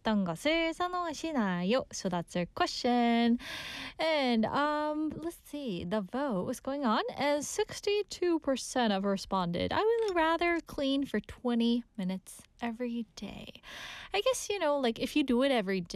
어떤 것을 선호하시나요? So that's our question. And let's see. The vote was going on as 62% have responded. I would rather clean for 20 minutes every day. I guess, like if you do it every day,